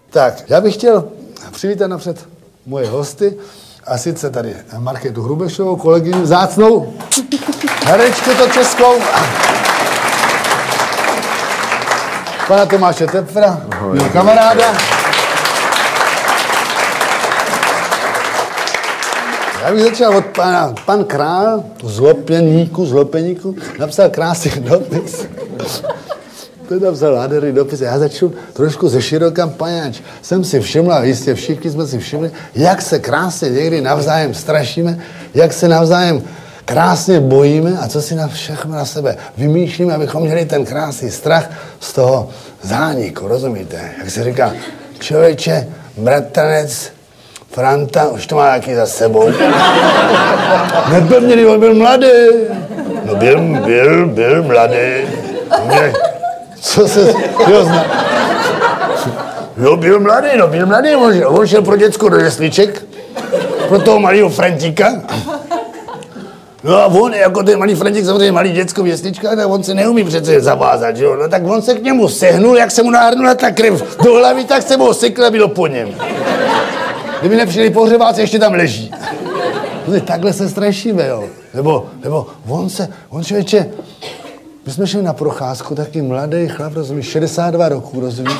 Tak, já bych chtěl přivítat napřed moje hosty, a sice tady Markétu Hrubešovou, kolegyni vzácnou, herečku to českou, pana Tomáše Tepfra, mého kamaráda. Já bych začal od pan Král, zlopeníku, napsal krásný dopis. To napsal nádherný dopis. Já začnu trošku ze široka, paňáč. Jsem si všiml, a jistě všichni jsme si všimli, jak se krásně někdy navzájem strašíme, jak se navzájem krásně bojíme a co si na všechno na sebe vymýšlíme, abychom měli ten krásný strach z toho zániku, rozumíte? Jak se říká, člověče, bratranec, Franta, už to má nějaký za sebou. Nebyl měli, on byl mladý. No byl mladý. Co se, byl mladý, on šel pro děcko do jesliček, pro toho malého Frantíka. No a on, jako ten malý Frantík, samozřejmě malý děcko v jesličkách, tak on se neumí přece zavázat, že jo? No tak on se k němu sehnul, jak se mu nahrnula ta krev do hlavy, tak se mu osekl a bylo po něm. Kdyby nepřijeli pohřebáci, ještě tam leží. No, takhle se strašíme, jo. Nebo on člověče, my jsme šli na procházku, taky mladý chlap, rozumíš, 62 roků, rozumíš?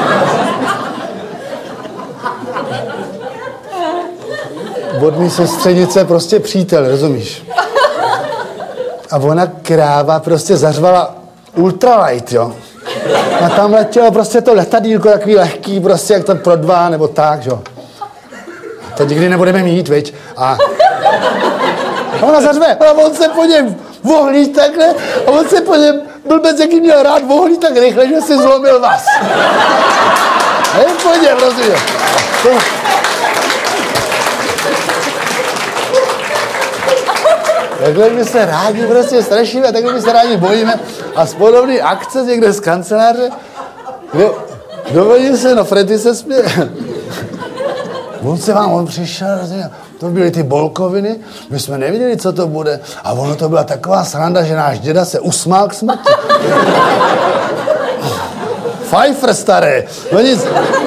Od mý sestřenice prostě přítel, rozumíš? A ona kráva prostě zařvala ultralight, jo. A tam letělo prostě to letadýlko takový lehký, prostě jak to pro dva, nebo tak, jo. To nikdy nebudeme mít, viď? A ona zařve, a on se po něm vohlí takhle, a on se po něm, blbec, jaký měl rád, vohlí tak rychle, že si zlomil vás. A jen po něm, rozumím. Takhle my se rádi prostě strašíme, takhle my se rádi bojíme. A z podobný akce někde z kanceláře, dovolím se, no Freddy se směje. On přišel, to byly ty bolkoviny, my jsme nevěděli, co to bude. A ono to byla taková sranda, že náš děda se usmál k smrti. Pfeiffer staré, no nic.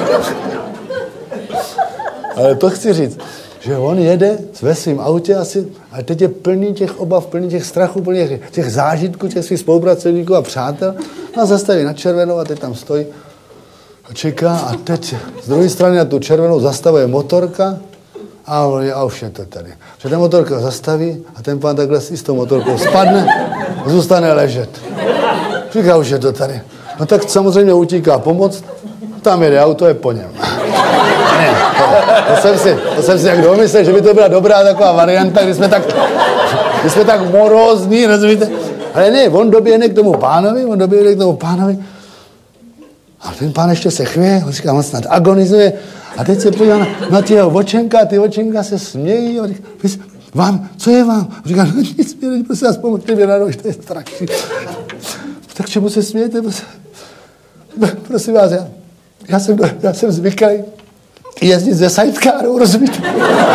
Ale to chci říct, že on jede ve svým autě asi, a teď je plný těch obav, plný těch strachů, plný těch zážitků, těch svých spolupracovníků a přátel. A zastaví na červenou a teď tam stojí a čeká a teď z druhé strany na tu červenou zastavuje motorka a už je to tady. Že ta motorka zastaví a ten pán takhle s tou motorkou spadne a zůstane ležet. Říká, už je to tady. No tak samozřejmě utíká pomoc, tam jede auto, je po něm. Ne, to jsem si jak domyslel, že by to byla dobrá taková varianta, když jsme tak morózní, rozumíte? Ale ne, on doběhne k tomu pánovi, a ten pán ještě se chvěje, on říká, on snad agonizuje. A teď se podívá na ty jeho očenka, a ty očenka se smějí. A říká, co je vám? A říká, no nic, prosím vás, pomožte mě na nož, to je strašný. Tak čemu se smějete? Prosím vás, já jsem zvyklý jezdit ze sidecaru, rozumíte?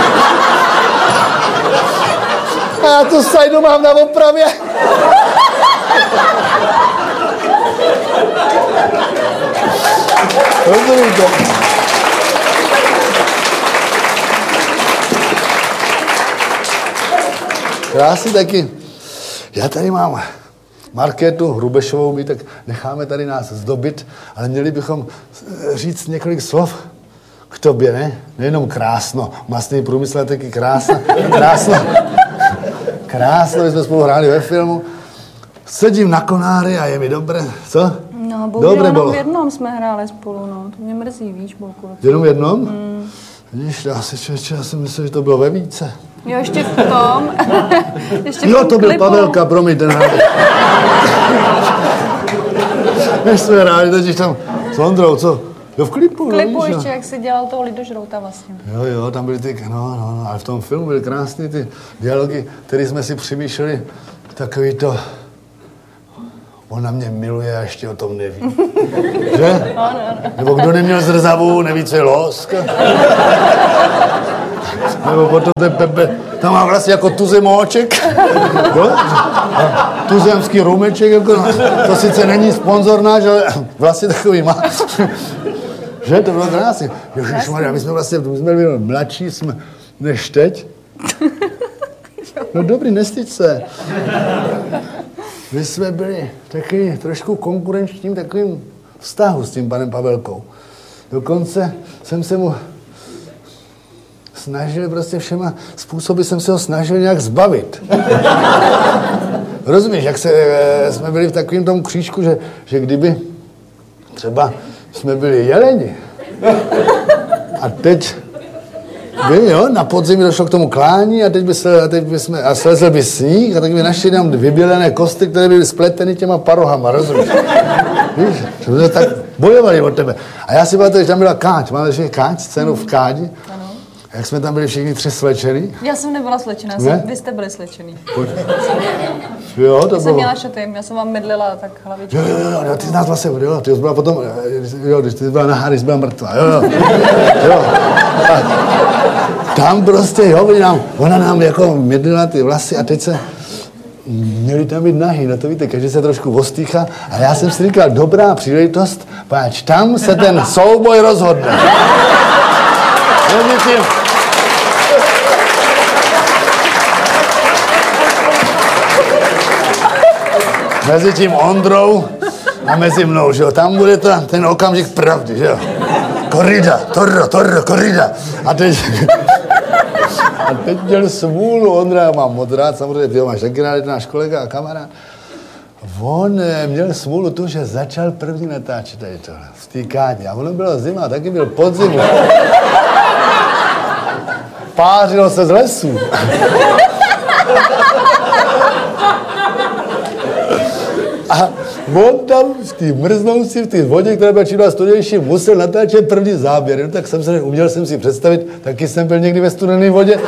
A já tu sajdu mám na opravě. Rozumíte? Krásný taky. Já tady mám Markétu Hrubešovou, my tak necháme tady nás zdobit, ale měli bychom říct několik slov k tobě, ne? Nejenom krásno, masný průmysl, ale taky krásno, my jsme spolu hráli ve filmu. Sedím na konári a je mi dobré, co? No, bohužel jenom v jednom jsme hráli spolu, no. To mě mrzí, víš, Bolku. Jenom v jednom? Vidíš, já si myslím, že to bylo ve více. Jo, ještě v tom. Jo, to byl Pavelka, promiň, ten hráli. My jsme hráli, totiž tam s Ondrou, co? Jo, v klipu. V klipu ještě, jak jsi dělal toho Lidožrouta vlastně. Jo, tam byly ty, no, ale v tom filmu byly krásné ty dialogy, které jsme si přemýšleli, takový to... On na mě miluje a ještě o tom neví. Že? Ano. Nebo kdo neměl zrzavu, neví, co je losk. Nebo potom ten Pepe, tam má vlastně jako tuzemóček. Tuzemský rumeček, jako, to sice není sponzor náš, ale vlastně takový má. Že to bylo krásně. Ježišmarja, my jsme vlastně byli mladší než teď. No dobrý, nestyď se. My jsme byli taky trošku konkurenčním takovým vztahu s tím panem Pavelkou. Dokonce jsem se mu snažil prostě všema způsoby jsem se ho snažil nějak zbavit. Rozumíš, jak jsme byli v takovém tom křížku, že kdyby třeba jsme byli jeleni a teď na podzim došlo k tomu klání a a slezl by sníh a tak by našli nám vybělené kosty, které byly spleteny těma parohama, rozumíš? Víš, že jsme tak bojovali od tebe. A já si pamatuju, že tam byla káč, máme ještě káč, scénu v Kádi. Ano. Jak jsme tam byli všichni 3 slečený. Já jsem nebyla slečená, vy jste byli slečený. Jo, to bylo. Jsem měla šaty, já jsem vám mydlila tak hlavičku. Jo, ty z nás vlastně, ty jsi byla potom, když ty byla nahá, když byla mrtvá, jo. A tam prostě, ona nám jako mydlila ty vlasy a teď se měli tam být nahý, no to víte, každý se trošku ostýchá a já jsem si říkal, dobrá příležitost, páč, tam se ten souboj rozhodne. Mezi tím Ondrou a mezi mnou, že jo, tam bude ten okamžik pravdy, že jo. Korrida, korrida. A teď měl smůlu, Ondra, mám moc rád, samozřejmě, ty ho máš taky rád, náš kolega a kamarád. On měl smůlu tu, že začal první natáčet tady tohle, v té Kádě. A ono bylo zima, taky byl podzimu. Pářilo se z lesů. A on tam v té mrznoucí, v té vodě, která byla čím dál studenější, musel natáčet první záběr. No, tak uměl jsem si představit, taky jsem byl někdy ve studené vodě.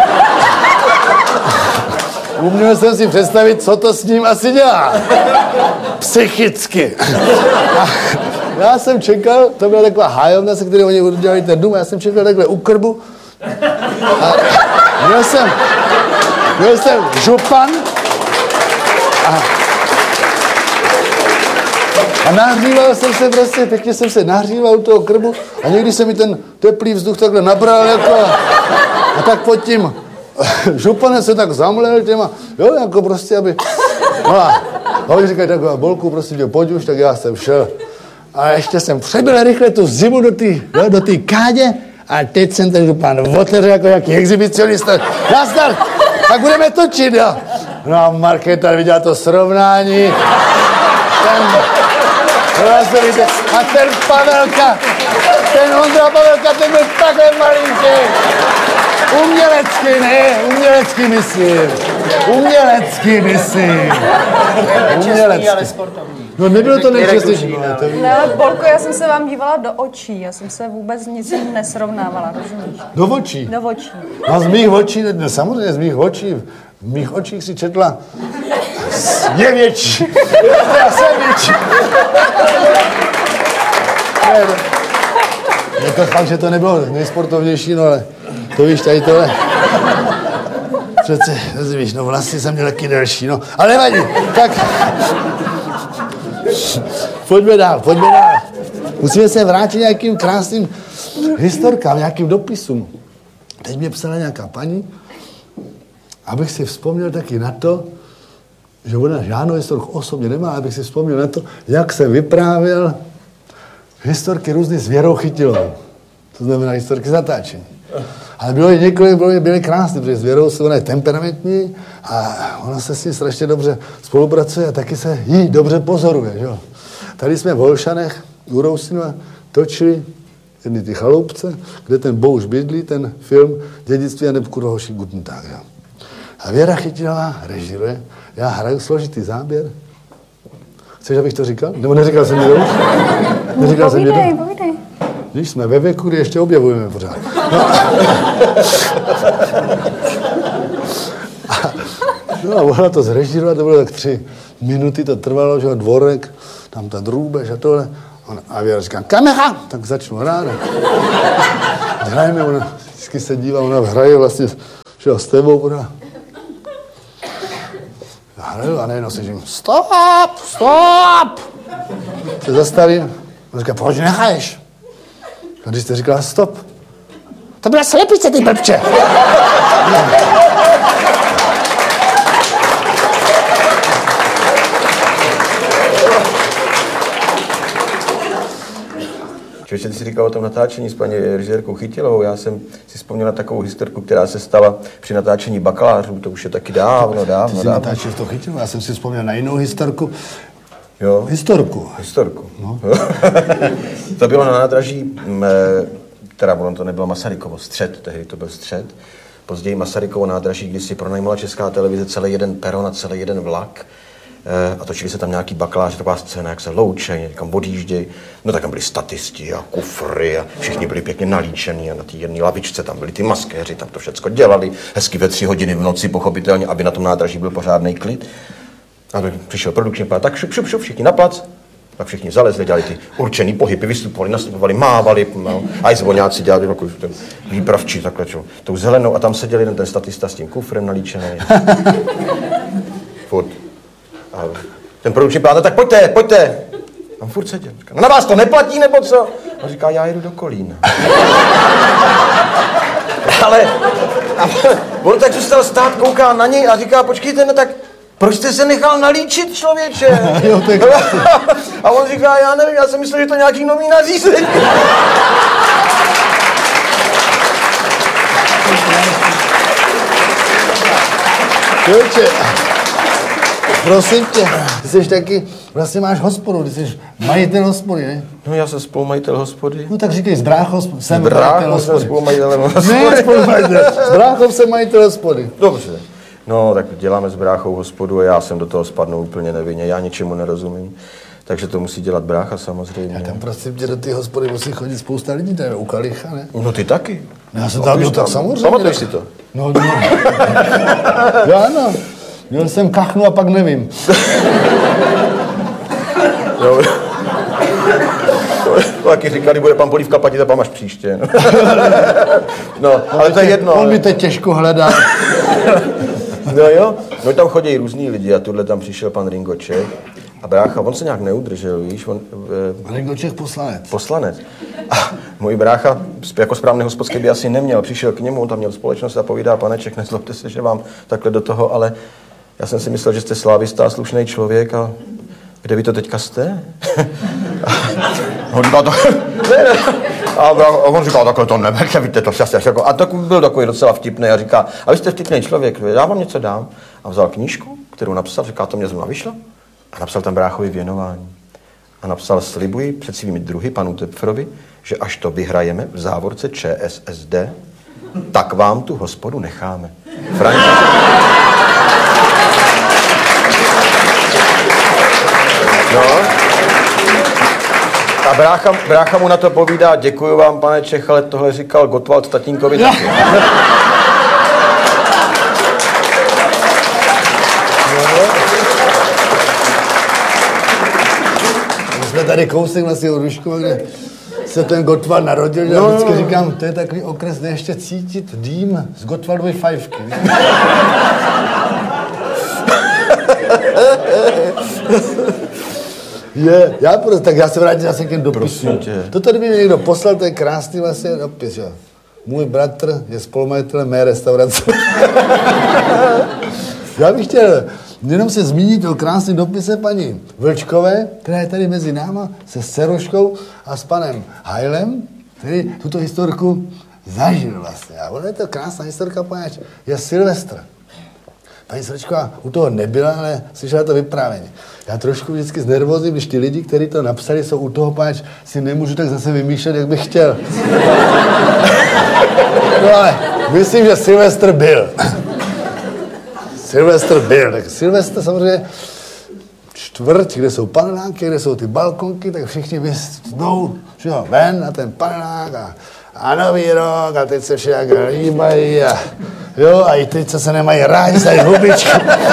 Uměl jsem si představit, co to s ním asi dělá. Psychicky. A já jsem čekal, to byla taková hájovna, se kterou oni udělali ten dům, já jsem čekal takhle u krbu. A měl jsem župan a nahříval jsem se prostě, pěkně jsem se nahříval u toho krbu a někdy se mi ten teplý vzduch takhle nabral jako a tak pod tím županem se tak zamlel těma, jo, jako prostě, aby, no a oni říkají taková bolku, prostě pojď už, tak já jsem šel a ještě jsem přebyl rychle tu zimu do té Kádě a teď jsem ten župan otevřel jako jaký exhibicionista. Nazdar, tak budeme točit, jo. No a Markéta viděla to srovnání. A ten Pavelka, ten Ondra Pavelka, ten byl takhle malinký. Umělecký, ne, umělecký myslím. Umělecký, ale sportovní. No nebylo to nejčastější. Ne, Bolko, já jsem se vám dívala do očí, já jsem se vůbec nic nesrovnávala, rozumíš? Do očí? Do očí. No z mých očí, no, samozřejmě z mých očí. V mých očích si četla, je větší. Já jsem větší. Je to fakt, že to nebylo nejsportovnější, no ale to víš, tady tohle. Přece, víš, no vlasy jsem měl taky delší, no. Ale nevadí, tak pojďme dál. Musíme se vrátit nějakým krásným historkám, nějakým dopisům. Teď mě psala nějaká paní, abych si vzpomněl taky na to, že ona žádnou historku osobně nemá, abych si vzpomněl na to, jak se vyprávěl historky různých s Věrou Chytilovou. To znamená historky zatáčení. Ale bylo i několik, byly krásné, protože s Věrou ona je temperamentní a ona se s ní strašně dobře spolupracuje a taky se jí dobře pozoruje. Že? Tady jsme v Holšanech u Rousínova točili jedny ty chaloupce, kde ten Bouš bydlí, ten film Dědictví a Nebkurohoší Guten Tag. Jo? A Věra Chytilová režiruje, já hraju složitý záběr. Chceš, abych to říkal? Nebo neříkal jsem mě už? Neříkal jsem mě Povídej. Když jsme ve věku, kdy ještě objevujeme pořád. No a ona to zrežírovala, to bylo tak 3 minuty, to trvalo, že dvorek, tam ta drůbež a tohle. A Věra říká, kamera! Tak začnu hrát. Hrajeme, ona vždycky se dívá, ona hraje vlastně, že s tebou pořád. Hraju a najednou se říkám, stop! Se zastavím. On říká, proč nehraješ? A když jste říkala stop. To byla slepice, ty blbče. Člověče, ty jsi říkal o tom natáčení s paní režisérkou Chytilovou. Já jsem si vzpomněl na takovou historku, která se stala při natáčení Bakalářů. To už je taky dávno. Ty jsi natáčel to Chytilovou, já jsem si vzpomněl na jinou historku. Jo? Historku. No. To bylo na nádraží, teda ono to nebylo Masarykovo, Střed, tehdy to byl Střed. Později Masarykovo nádraží, kdy si pronajímala Česká televize celý jeden peron a celý jeden vlak. A točili se tam nějaký bakaláři, taková scéna, jak se loučejí, někam odjíždějí. No tak tam byli statisti a kufry a všichni byli pěkně nalíčení a na té jedné lavičce tam byli ty maskéři, tam to všecko dělali, hezky ve 3 hodiny v noci, pochopitelně, aby na tom nádraží byl pořádný klid. A přišel produkční plán, tak šup, všichni na plac. Tak všichni zalezli, dělali ty určený pohyby, nastupovali, mávali, no, a i zvoňáci dělali takový výpravčí, takhle čo, tou zelenou a tam seděl jeden ten statista s tím kufrem nalíčený. Furt. A ten produkční plán, tak pojďte. A on furt seděl. Říká, no na vás to neplatí, nebo co? A říká, já jedu do Kolína. Ale on tak zůstal stát, kouká na něj a říká, počkejte, no tak proč jste se nechal nalíčit, člověče? A on říká, já nevím, já jsem myslel, že to nějaký nový nařízení. Člověče, prosím tě, ty jsi taky, vlastně máš hospodu, ty jsi majitel hospody, ne? No já jsem spolumajitel hospody. No tak říkej, s bráchou jsem majitel hospody. Spolumajitelem hospody. Ne, spolumajitel, s bráchou jsem majitel hospody. Dobře. No, tak děláme s bráchou hospodu a já jsem do toho spadnul úplně nevinně, já ničemu nerozumím. Takže to musí dělat brácha samozřejmě. Já tam prosím tě, do té hospody musí chodit spousta lidí, tady u Kalicha, ne? No ty taky. Já jsem tam byl tak samozřejmě. Pamatuješ si to? No. Já ano. Měl jsem kachnu a pak nevím. Jo. Taky říkali, bude pan Polívka platit a pan až příště. No, ale to je jedno. On mi teď těžko hledá. No jo, no tam chodí různý lidi a tuhle tam přišel pan Ringoček a brácha, on se nějak neudržel, víš, Ringoček poslanec. Poslanec. A můj brácha, jako správný hospodský by asi neměl, přišel k němu, on tam měl společnost a povídá, paneček, nezlobte se, že vám takhle do toho, ale já jsem si myslel, že jste slávista a slušný člověk a kde vy to teďka jste? A on říkal, takhle to neberte, víte, to šťastně. A tak byl takový docela vtipný a říká, a vy jste vtipný člověk, já vám něco dám. A vzal knížku, kterou napsal, říká, to mě zrovna vyšlo. A napsal tam bráchovi věnování. A napsal, slibuji před svými druhy panu Tepfrovi, že až to vyhrajeme v závorce ČSSD, tak vám tu hospodu necháme. No. A brácha mu na to povídá, děkuju vám, pane Čech, ale tohle říkal Gottwald tatínkovi taky. My jsme tady kousek vlastně od Ruškova, kde se ten Gottwald narodil, já vždycky říkám, to je takový okres, kde ještě cítit dým z Gottwaldovy fajfky. Tak já se vrátím zase k těm dopisům. To tady mi někdo poslal, to je krásný vlastně dopis, jo. Můj bratr je spolumajitelem mé restaurace. Já bych chtěl jenom se zmínit o krásném dopise paní Vlčkové, která je tady mezi náma se Seroškou a s panem Hajlem, který tuto historku zažil vlastně. A ona je to krásná historka, poněvadž je Silvestr. Paní Srčková u toho nebyla, ale slyšela to vyprávění. Já trošku vždycky znervozím, když ty lidi, kteří to napsali, jsou u toho, pač si nemůžu tak zase vymýšlet, jak bych chtěl. No ale myslím, že Silvestr byl. Tak Silvestr samozřejmě čtvrť, kde jsou paneláky, kde jsou ty balkonky, tak všichni jdou ven na ten panelák a nový rok a teď se však líbají a jo, a i teď, co se nemají rádi, se hubičky.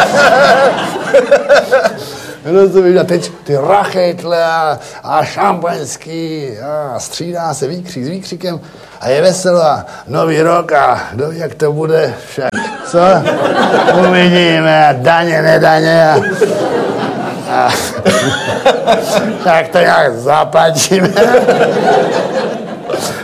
A teď ty rachejtle a šampaňský a střídá se výkřik s výkřikem a je veselo a nový rok a kdo ví, jak to bude však. Co? Uvidíme a daně, nedaně a tak to nějak zaplatíme.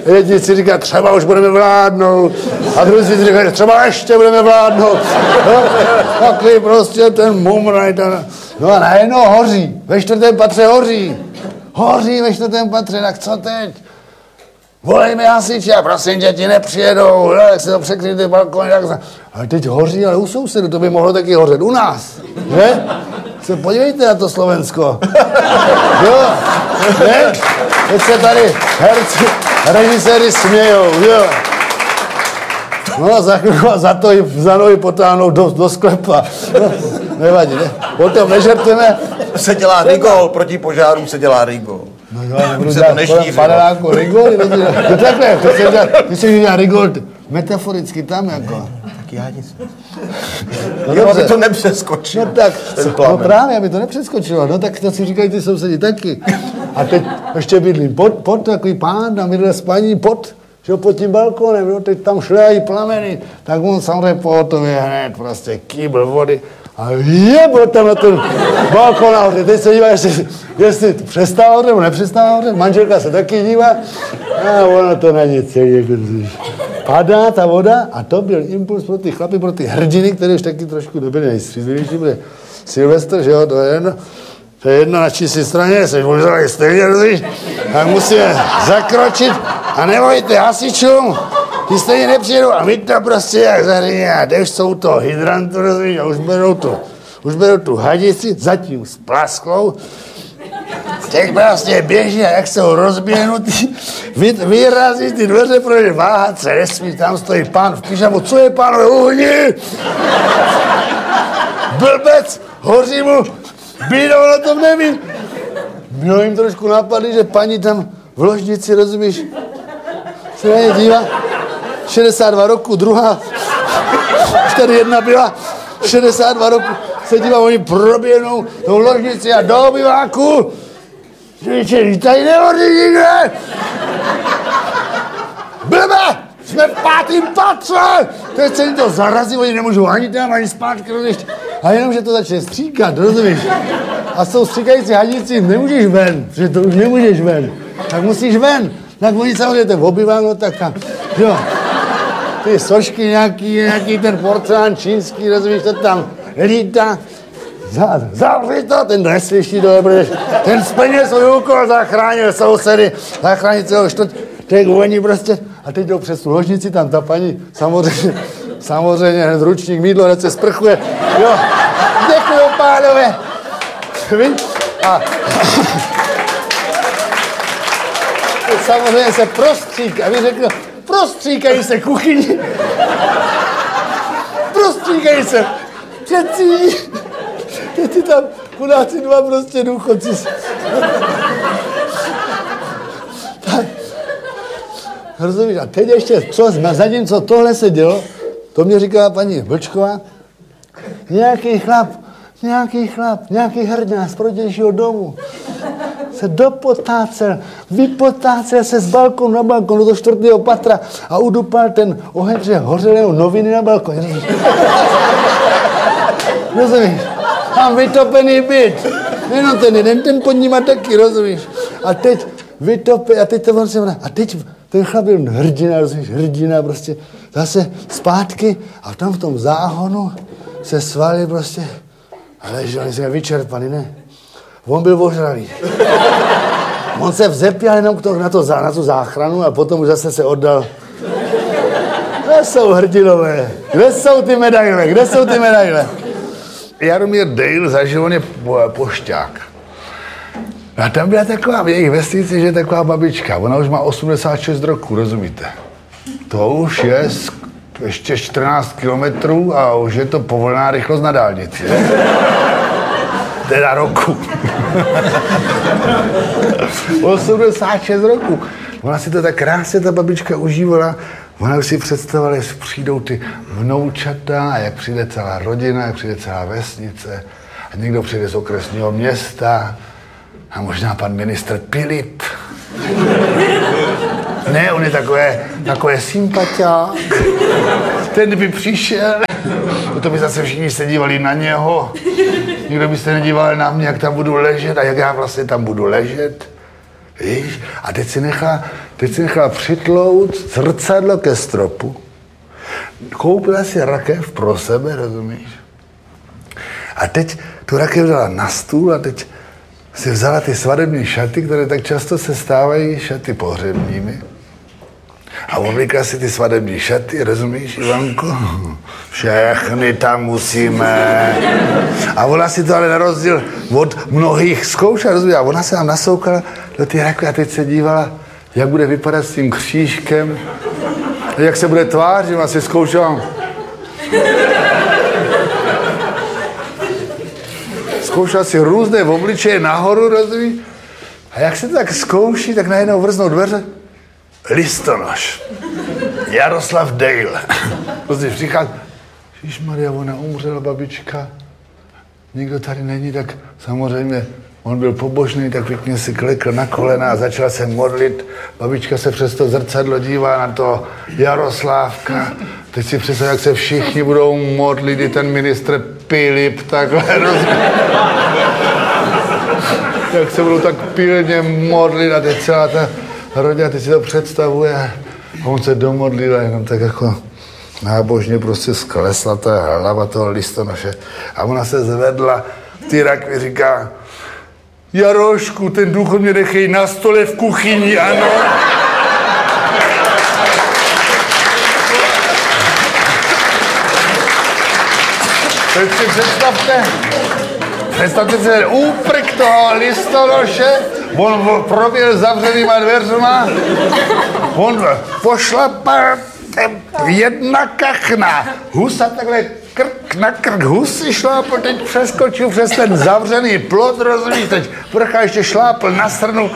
jedni si říká, třeba už budeme vládnout, a druhý si říká, třeba ještě budeme vládnout. No, takový prostě ten mumraj. No a najednou hoří, ve 4. patře hoří. Hoří ve 4. patře, tak co teď? Volejme hasiče a prosím tě, ti nepřijedou, jak se to překryjte balkony, tak ale teď hoří, ale u sousedů, to by mohlo taky hořet u nás, ne? Se podívejte na to Slovensko. Jo, ne? Teď se tady herci, režiséry smějou, jo. No a za chvíli za to i za nohy potáhnou do sklepa. No, nevadí, ne? Potom nežerteme. Se dělá rigol, proti požárům se dělá rigol. No jo, nebudu dělat paneláku rigol, no takhle, ty se dělá rigol metaforicky tam jako. Tak já nic. No jo, aby to nepřeskočilo. No tak, no právě, aby to nepřeskočilo, no tak to si říkají ty sousedi taky. A teď ještě bydlím pod takový pán a bydlel s paní pod tím balkónem, no, teď tam šlehají plameny, tak on samozřejmě pohotově hned prostě kýbl vody a jebl tam na ten balkón nahoře. Teď se dívá, jestli to přestává hořet, nebo nepřestává hořet, manželka se taky dívá a ono to není celý. Padá ta voda a to byl impuls pro ty chlapy, pro ty hrdiny, které už taky trošku nebyly nejstřízlivější, protože Silvestr, že jo, to je jedno na čí straně, jsi možná stejně, rozvíš, tak musíme zakročit a nebojte hasičům, ty stejně nepřijedou a my to prostě jak zahříně a jdeš jsou to hydrantu, rozvíš, a už berou tu hadici, zatím s plasklou, teď prostě běží a jak se ho rozběhnutý, vyrazí ty dveře, protože váhat se nesmí, tam stojí pán v pyžamu, co je pánové, uhni! Blbec, hoří mu, bídou, o tom nevím. Bylo jim trošku napadli, že paní tam v ložnici, rozumíš, se na ně dívá, 62 roku, druhá, už tady jedna byla, 62 roku, se dívá, oni proběhnou tou ložnici a do obyváku. Říče, tady nehodí nikde! Blbe! Jsme v 5. patře! Teď se jim to zarazí, oni nemůžou ani tam, ani zpátky, rozumíš? A jenom, že to začne stříkat, rozumíš? A s tou stříkající hadicí nemůžeš ven, protože to už nemůžeš ven. Tak musíš ven. Tak oni samozřejmě v obyváno, tak tam, jo. Ty sošky nějaký ten porcelán čínský, rozumíš, to tam lítá. Zavři to, ten neslyší to, protože ten splnil svůj úkol, zachránil sousedy, zachránil celou čtvrt, teď oni prostě, a teď jdou přes tu ložnici, tam ta paní, samozřejmě hned ručník, mýdlo, hned se sprchuje, jo, děkuju pánové, a samozřejmě se prostřík, aby řekl, prostříkají se kuchyni, prostříkají se přecí. Ty tam chudáci dva prostě důchodci. Tak. Rozumíš? A teď ještě, zatímco tohle se dělo, to mě říkala paní Vlčková, nějaký chlap, nějaký hrdina z protějšího domu se vypotácel se z balkonu na balkon do 4. patra a udupal ten oheň, že hořelé noviny na balkoně. Rozumíš? Mám vytopený byt. Jenom ten jeden, ten pod nima taky, rozumíš? A teď a teď ten chlap byl hrdina, rozumíš? Hrdina prostě zase zpátky a tam v tom záhonu se svalil prostě. Ale že oni jsme vyčerpaný, ne? On byl ožralý. On se vzepěl jenom na tu záchranu a potom už zase se oddal. Kde jsou hrdinové? Kde jsou ty medaile? Jaromír Dejl zažil, on je pošťák. A tam byla taková v jejich vesnici, že je taková babička. Ona už má 86 roků, rozumíte? To už je ještě 14 kilometrů a už je to povolená rychlost na dálnici. Teda roku. 86 roků. Ona si to tak krásně, ta babička užívala. Ona už si představovala, jestli přijdou ty vnoučata a jak přijde celá rodina, jak přijde celá vesnice a někdo přijde z okresního města a možná pan ministr Pilip. Ne, on je takové sympatiák. Ten by přišel, to by zase všichni se dívali na něho. Nikdo by se nedíval na mě, jak tam budu ležet a jak já vlastně tam budu ležet. Víš? A teď si nechá teď si nechal přitlout zrcadlo ke stropu, koupila si rakev pro sebe, rozumíš? A teď tu rakev dala na stůl a teď si vzala ty svadební šaty, které tak často se stávají šaty pohřebními. A oblíkla si ty svadební šaty, rozumíš, Ivanko? Všechny tam musíme. A ona si to ale na rozdíl od mnohých zkoušela, rozumíš? A ona se nám nasoukala do ty rakve a teď se dívala, jak bude vypadat s tím křížkem, jak se bude tvářit, ona si zkoušela. Zkoušela si různé obličeje nahoru, rozumíš? A jak se to tak zkouší, tak najednou vrznou dveře. Listonoš. Jaroslav Dejl. Prostě říká, Ježišmarja, ona umřela, babička. Nikdo tady není, tak samozřejmě on byl pobožný, tak pěkně si klekl na kolena a začal se modlit. Babička se přes to zrcadlo dívá na to Jaroslávka. Teď si představ, jak se všichni budou modlit, i ten ministr Pilip, takhle, jak se budou tak pilně modlit a teď celá ta rodina, teď si to představuje. A on se domodlil a jenom tak jako nábožně prostě sklesla ta hlava toho listonoše. A ona se zvedla v té rakvi, říká, Jarošku, ten důchod mě nechej na stole v kuchyni, ano? Teď si představte si úprk toho listonoše, on proběhl zavřenýma dveřma, on pošlapal jedna kachna, husa takhle krk na krk, husy šlápl, teď přeskočil přes ten zavřený plot, rozumíš, teď prcha ještě šlápl na stranu.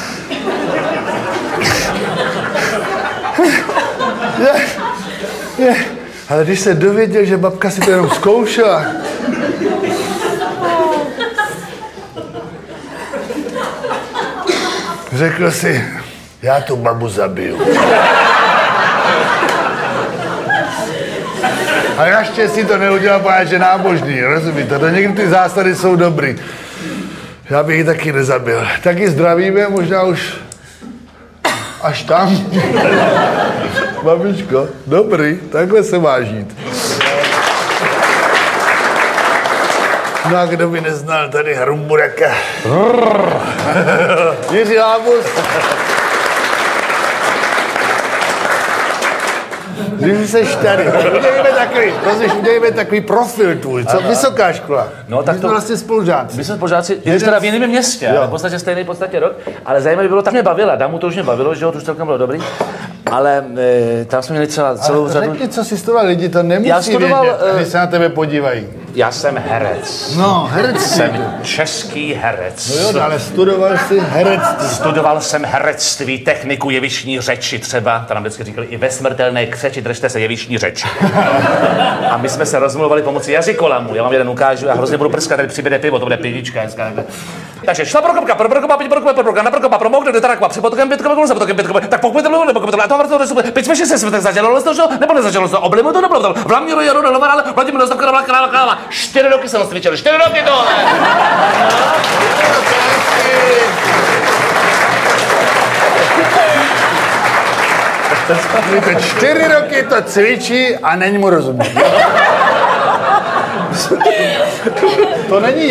Ale když se dověděl, že babka si to jenom zkoušela, řekl si, já tu babu zabiju. A naštěstí to neudělal, protože je nábožný, rozumíte? To někdy ty zásady jsou dobrý. Já bych ji taky nezabil. Taky zdravíme, možná už až tam. Babičko, dobrý, takhle se má žít. No a kdo by neznal tady Hrumburaka? Jiří Lábus. Když seš tady, udělejme takový profil tvůj, co? Vysoká škola. No, tak my jsme vlastně spolužáci. My jsme spolužáci, je teda v jiném městě, ale v podstatě stejný rok, ale zajímavé bylo, tak mě bavila, Damu to už mě bavilo, že jo, to už celkem bylo dobrý, ale tam jsme měli celou řadu... Řekni, co jsi studoval, lidi to nemusí vědět, když se na tebe podívají. Já jsem herec. No, herec. Jsem český herec. No jo, ale studoval jsi herectví. Studoval jsem herectví, techniku jevištní řeči třeba, to nám vždycky říkali, i ve smrtelné křeči držte se jevištní řeč. A my jsme se rozmluvali pomocí jazykolamu. Já vám jeden ukážu, já hrozně budu prskat, tady přibude pivo, to bude pivička dneska. Takže šla Prokopka, na Prokopa, promokne do Tarakva, před potokem Pětkovou, za potokem Pětkovou, tak pokud to bylo, nebo pokud to bylo, a to super. Teď jsme se světek zadělalo z toho, nebo nezadělalo z toho, oblimu to nebylo, v Lamíru Jaru Lovaral, Vladimír Dostapka, Krála. 4 roky jsem cvičil, 4 roky tohle. 4 roky to cvičí a není mu rozumět. To není